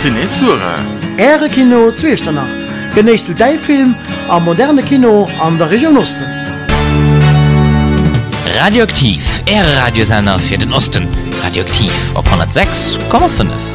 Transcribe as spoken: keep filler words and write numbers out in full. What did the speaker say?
Cinesura. Äre Kino Zwiechternach. Genecht du dei Film a moderne Kino an der Region Osten. Radioaktiv, Äre Radiosender für den Osten. Radioaktiv auf hundertsechs Komma fünf.